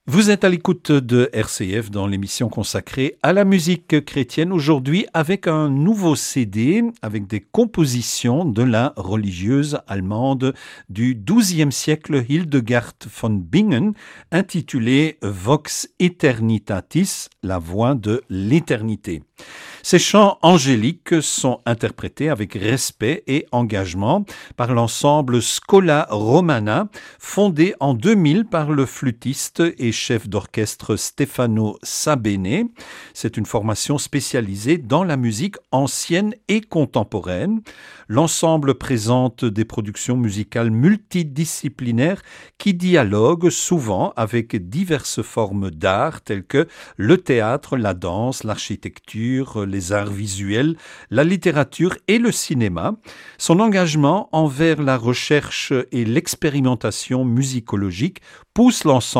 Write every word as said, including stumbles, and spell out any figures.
Vous êtes à l'écoute de R C F dans l'émission consacrée à la musique chrétienne aujourd'hui avec un nouveau C D avec des compositions de la religieuse allemande du douzième siècle Hildegard von Bingen intitulé Vox Eternitatis, la voix de l'éternité. Ces chants angéliques sont interprétés avec respect et engagement par l'ensemble Schola Romana, fondé en deux mille par le flûtiste et chef d'orchestre Stefano Sabene. C'est une formation spécialisée dans la musique ancienne et contemporaine. L'ensemble présente des productions musicales multidisciplinaires qui dialoguent souvent avec diverses formes d'art telles que le théâtre, la danse, l'architecture, les arts visuels, la littérature et le cinéma. Son engagement envers la recherche et l'expérimentation musicologique pousse l'ensemble